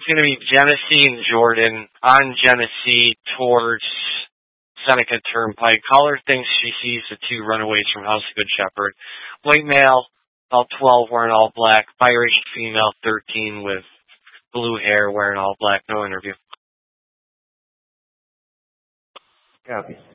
It's going to be Genesee and Jordan on Genesee towards Seneca Turnpike. Caller thinks she sees the two runaways from House of Good Shepherd. White male, about 12, wearing all black. Irish female, 13, with blue hair, wearing all black. No interview. Copy.